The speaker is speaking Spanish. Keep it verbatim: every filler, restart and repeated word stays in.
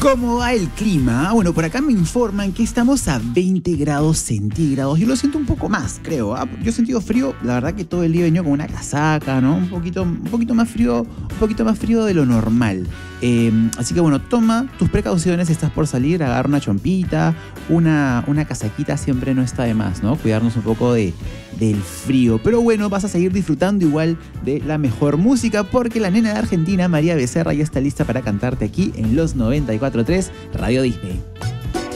¿Cómo va el clima? Bueno, por acá me informan que estamos a veinte grados centígrados. Yo lo siento un poco más, creo. ¿ah? Yo he sentido frío, la verdad que todo el día he venido con una casaca, ¿no? Un poquito, un poquito más frío, un poquito más frío de lo normal. Eh, así que bueno, toma tus precauciones, estás por salir, agarra una chompita, una, una casaquita siempre no está de más, ¿no? Cuidarnos un poco de, del frío. Pero bueno, vas a seguir disfrutando igual de la mejor música porque la nena de Argentina, María Becerra, ya está lista para cantarte aquí en los noventa y cuatro punto tres Radio Disney.